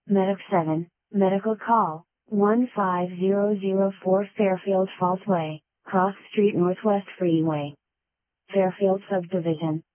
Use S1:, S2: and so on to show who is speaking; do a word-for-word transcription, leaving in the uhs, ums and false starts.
S1: Medic seven, Medical Call, one five zero zero four Fairfield Falls Way, Cross Street Northwest Freeway. Fairfield Subdivision.